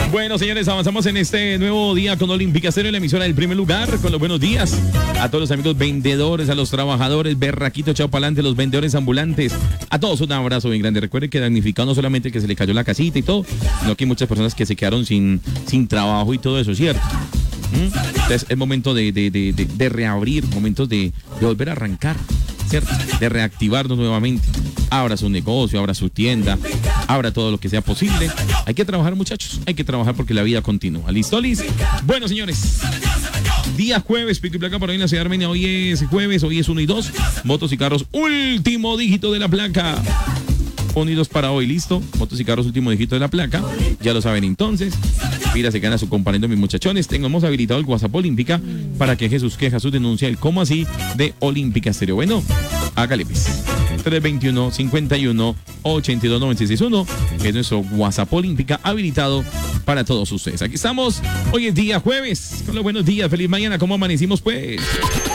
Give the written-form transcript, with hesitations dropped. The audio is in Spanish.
Bueno, señores, avanzamos en este nuevo día con Olímpica Estéreo, la emisora del primer lugar, con los buenos días a todos los amigos vendedores, a los trabajadores, berraquito, chao pa'lante, los vendedores ambulantes, a todos un abrazo bien grande. Recuerden que damnificado no solamente que se le cayó la casita y todo, sino que hay muchas personas que se quedaron sin trabajo y todo eso, ¿cierto? Entonces es momento de reabrir, momentos de volver a arrancar, ¿cierto? De reactivarnos nuevamente. Abra su negocio, abra su tienda, abra todo lo que sea posible. Hay que trabajar, muchachos, hay que trabajar porque la vida continúa. ¿Listo, Liz? Bueno, señores, día jueves, pico y placa para hoy en la ciudad de Armenia. Hoy es jueves, hoy es 1 y 2. Motos y carros, último dígito de la placa. 1 y 2 para hoy, listo. Motos y carros, último dígito de la placa. Ya lo saben entonces. Mira, se gana su compañero, mis muchachones. Hemos habilitado el WhatsApp Olímpica para que Jesús queja su denuncia, el cómo así de Olímpica Estéreo. Bueno, hágale pues. 321-51-82-961 es nuestro WhatsApp Olímpica habilitado para todos ustedes. Aquí estamos. Hoy es día jueves. Con los buenos días. Feliz mañana. ¿Cómo amanecimos pues?